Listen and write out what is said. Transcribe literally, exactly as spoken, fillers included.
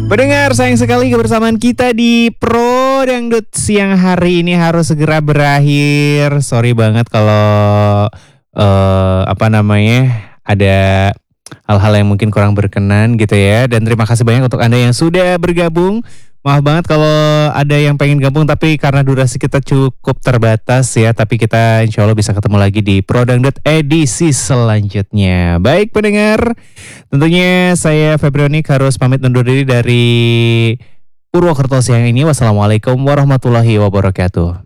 Pendengar, sayang sekali kebersamaan kita di Pro Dangdut siang hari ini harus segera berakhir. Sorry banget kalau eh, apa namanya ada hal-hal yang mungkin kurang berkenan gitu ya. Dan terima kasih banyak untuk Anda yang sudah bergabung. Maaf banget kalau ada yang pengen gabung tapi karena durasi kita cukup terbatas ya. Tapi kita insya Allah bisa ketemu lagi di Pro Dangdut edisi selanjutnya. Baik pendengar, tentunya saya Febrionik harus pamit undur diri dari Purwokerto siang ini. Wassalamualaikum warahmatullahi wabarakatuh.